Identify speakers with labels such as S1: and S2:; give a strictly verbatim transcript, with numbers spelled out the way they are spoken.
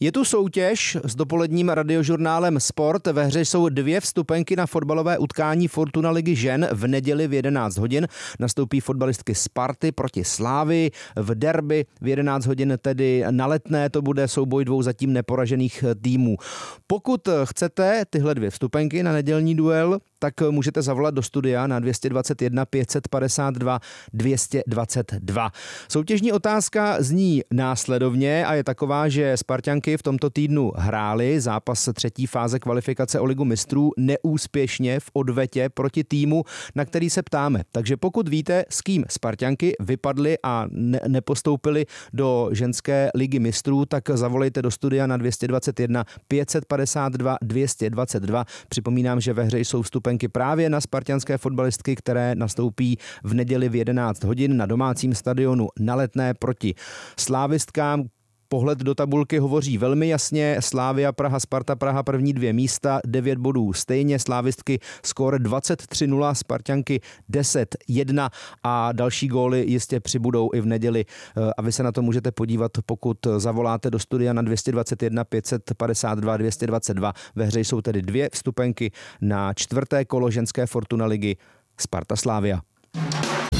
S1: Je tu soutěž s dopoledním radiožurnálem Sport. Ve hře jsou dvě vstupenky na fotbalové utkání Fortuna ligy žen. V neděli v jedenáct hodin nastoupí fotbalistky Sparty proti Slávii. V derby v jedenáct hodin tedy na Letné to bude souboj dvou zatím neporažených týmů. Pokud chcete tyhle dvě vstupenky na nedělní duel, tak můžete zavolat do studia na dvě dvacet jedna pět set padesát dva dvě dvacet dva. Soutěžní otázka zní následovně a je taková, že Spartanky v tomto týdnu hrály zápas třetí fáze kvalifikace o ligu mistrů neúspěšně v odvetě proti týmu, na který se ptáme. Takže pokud víte, s kým Spartanky vypadly a ne- nepostoupily do ženské ligy mistrů, tak zavolejte do studia na dvě dvacet jedna pět set padesát dva dvě dvacet dva. Připomínám, že ve hře jsou vstupenky právě na spartanské fotbalistky, které nastoupí v neděli v jedenáct hodin na domácím stadionu na Letné proti slávistkám. Pohled do tabulky hovoří velmi jasně. Slavia Praha, Sparta Praha první dvě místa, devět bodů stejně, slávistky skóre dvacet tři nula, Spartanky deset jedna a další góly jistě přibudou i v neděli. A vy se na to můžete podívat, pokud zavoláte do studia na dvě dvacet jedna pět set padesát dva dvě dvacet dva. Ve hře jsou tedy dvě vstupenky na čtvrté kolo ženské Fortuna ligy Sparta Slavia.